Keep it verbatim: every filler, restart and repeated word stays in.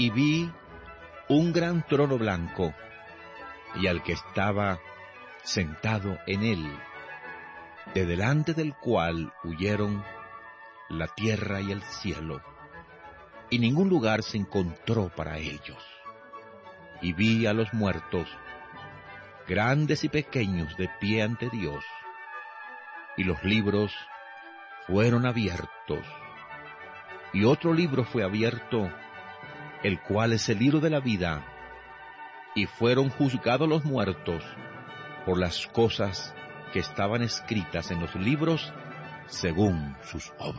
Y vi un gran trono blanco, y al que estaba sentado en él, de delante del cual huyeron la tierra y el cielo, y ningún lugar se encontró para ellos. Y vi a los muertos, grandes y pequeños, de pie ante Dios, y los libros fueron abiertos, y otro libro fue abierto, el cual es el libro de la vida, y fueron juzgados los muertos por las cosas que estaban escritas en los libros según sus obras.